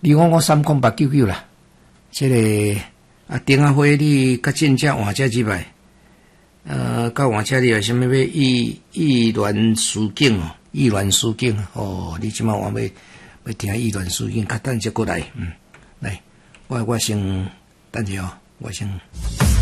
2558999啦。这个丁阿辉，你较近遮换遮几摆？到换遮你有啥物要议论事件哦？议论事件哦，你即摆换要听议论事件，较等者过来，来，我先等者哦，我先。